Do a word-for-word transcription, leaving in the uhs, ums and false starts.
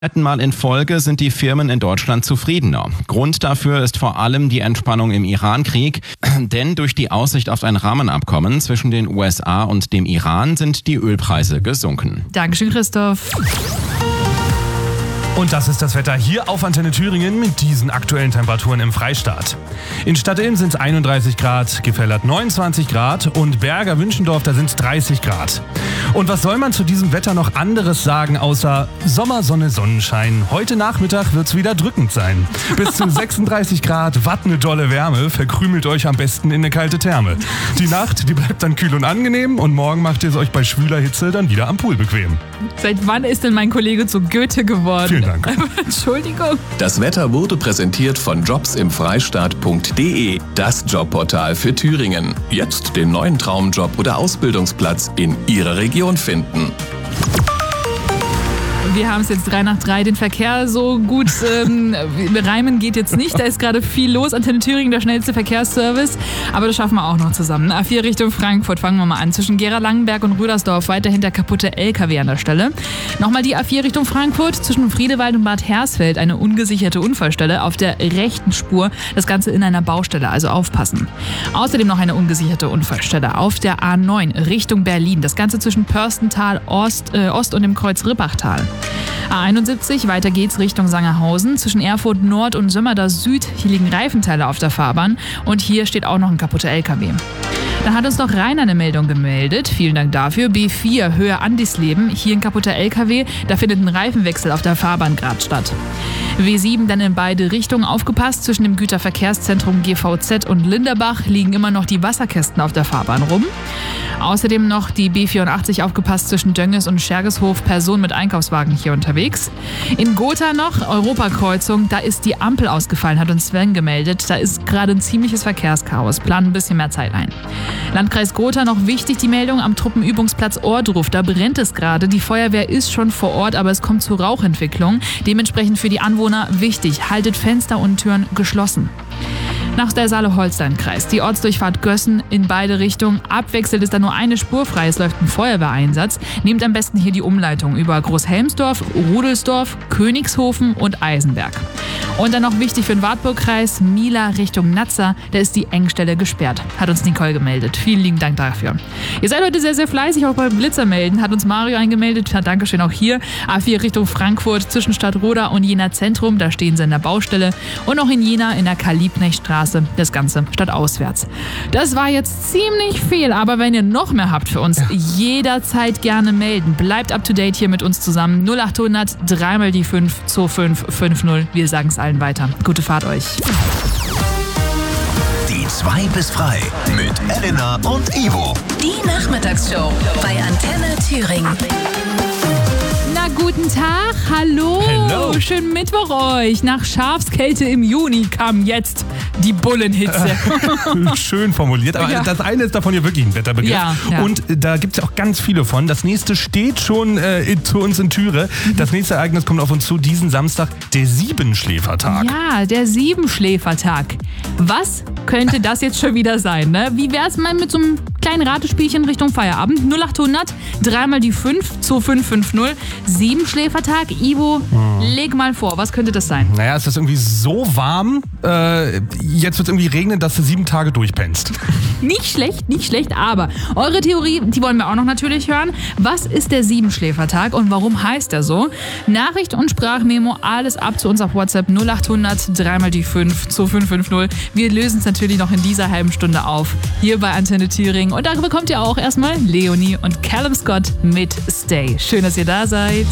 Dritten Mal in Folge sind die Firmen in Deutschland zufriedener. Grund dafür ist vor allem die Entspannung im Iran-Krieg, denn durch die Aussicht auf ein Rahmenabkommen zwischen den U S A und dem Iran sind die Ölpreise gesunken. Dankeschön, Christoph. Und das ist das Wetter hier auf Antenne Thüringen mit diesen aktuellen Temperaturen im Freistaat. In Stadtilm sind es einunddreißig Grad, Gefellert neunundzwanzig Grad und Berger Wünschendorf, da sind es dreißig Grad. Und was soll man zu diesem Wetter noch anderes sagen, außer Sommer, Sonne, Sonnenschein. Heute Nachmittag wird es wieder drückend sein. Bis zu sechsunddreißig Grad, watt eine dolle Wärme, verkrümelt euch am besten in eine kalte Therme. Die Nacht, die bleibt dann kühl und angenehm und morgen macht ihr es euch bei schwüler Hitze dann wieder am Pool bequem. Seit wann ist denn mein Kollege zu Goethe geworden? Vielen Dank. Entschuldigung. Das Wetter wurde präsentiert von jobs im freistaat punkt de, das Jobportal für Thüringen. Jetzt den neuen Traumjob oder Ausbildungsplatz in Ihrer Region finden. Wir haben es jetzt drei nach drei. Den Verkehr so gut ähm, reimen geht jetzt nicht. Da ist gerade viel los. Antenne Thüringen, der schnellste Verkehrsservice. Aber das schaffen wir auch noch zusammen. A vier Richtung Frankfurt, fangen wir mal an. Zwischen Gera-Langenberg und Rüdersdorf weiterhin der kaputte L K W an der Stelle. Nochmal die A vier Richtung Frankfurt. Zwischen Friedewald und Bad Hersfeld eine ungesicherte Unfallstelle auf der rechten Spur. Das Ganze in einer Baustelle, also aufpassen. Außerdem noch eine ungesicherte Unfallstelle auf der A neun Richtung Berlin. Das Ganze zwischen Pörstental Ost, äh, Ost und dem Kreuz Rippachtal. A einundsiebzig, weiter geht's Richtung Sangerhausen. Zwischen Erfurt Nord und Sömmerda Süd, hier liegen Reifenteile auf der Fahrbahn und hier steht auch noch ein kaputter L K W. Dann hat uns noch Rainer eine Meldung gemeldet. Vielen Dank dafür. B vier, Höhe Andisleben. Hier ein kaputter L K W. Da findet ein Reifenwechsel auf der Fahrbahn gerade statt. W sieben dann in beide Richtungen aufgepasst. Zwischen dem Güterverkehrszentrum G V Z und Linderbach liegen immer noch die Wasserkästen auf der Fahrbahn rum. Außerdem noch die B vierundachtzig aufgepasst zwischen Dönges und Schergeshof. Person mit Einkaufswagen hier unterwegs. In Gotha noch Europakreuzung. Da ist die Ampel ausgefallen, hat uns Sven gemeldet. Da ist gerade ein ziemliches Verkehrschaos. Planen ein bisschen mehr Zeit ein. Landkreis Gotha noch wichtig die Meldung am Truppenübungsplatz Ohrdruf. Da brennt es gerade. Die Feuerwehr ist schon vor Ort, aber es kommt zu Rauchentwicklung. Dementsprechend für die Anwohner wichtig. Haltet Fenster und Türen geschlossen. Nach der Saale-Holstein-Kreis. Die Ortsdurchfahrt Gössen in beide Richtungen. Abwechselnd ist da nur eine spur frei. Es läuft ein Feuerwehreinsatz. Nehmt am besten hier die Umleitung über Großhelmsdorf, Rudelsdorf, Königshofen und Eisenberg. Und dann noch wichtig für den Wartburg-Kreis, Mila Richtung Nazza. Da ist die Engstelle gesperrt. Hat uns Nicole gemeldet. Vielen lieben Dank dafür. Ihr seid heute sehr, sehr fleißig, auch beim Blitzer melden. Hat uns Mario eingemeldet. Ja, Dankeschön auch hier. A vier Richtung Frankfurt zwischen Stadtroda und Jena Zentrum. Da stehen sie in der Baustelle. Und auch in Jena in der Karl-Liebknecht-Straße. Das Ganze stadtauswärts. Das war jetzt ziemlich viel, aber wenn ihr noch mehr habt für uns, ja, jederzeit gerne melden. Bleibt up to date hier mit uns zusammen. null achthundert drei mal die fünf zwei fünf fünf null. Wir sagen es allen weiter. Gute Fahrt euch. Die zwei bis frei mit Elena und Ivo. Die Nachmittagsshow bei Antenne Thüringen. Na, guten Tag, hallo. Hello. Schönen Mittwoch euch. Nach Schafskälte im Juni kam jetzt die Bullenhitze. Schön formuliert, aber Ja. das eine ist davon ja wirklich ein Wetterbegriff. Ja, ja. Und da gibt es ja auch ganz viele von. Das nächste steht schon äh, in, zu uns in Türe. Das nächste Ereignis kommt auf uns zu, diesen Samstag, der Siebenschläfertag. Ja, der Siebenschläfertag. Was könnte das jetzt schon wieder sein, ne? Wie wär's mal mit so einem kleinen Ratespielchen Richtung Feierabend? null achthundert drei mal die fünf zwei fünf fünf null. Siebenschläfertag. Ivo, hm. leg mal vor, was könnte das sein? Naja, es ist irgendwie so warm, äh, jetzt wird es irgendwie regnen, dass du sieben Tage durchpennst. Nicht schlecht, nicht schlecht, aber eure Theorie, die wollen wir auch noch natürlich hören. Was ist der Siebenschläfertag und warum heißt er so? Nachricht und Sprachmemo, alles ab zu uns auf WhatsApp null achthundert drei mal die fünf zwei fünf fünf null. Wir lösen es natürlich noch in dieser halben Stunde auf, hier bei Antenne Thüringen. Und da bekommt ihr auch erstmal Leonie und Callum Scott mit Stay. Schön, dass ihr da seid.